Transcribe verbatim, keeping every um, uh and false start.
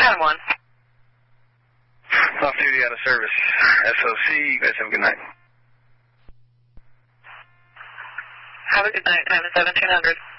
Adam one. Off duty, out of service. S O C, you guys have a good night. Have a good night, time is seventeen hundred.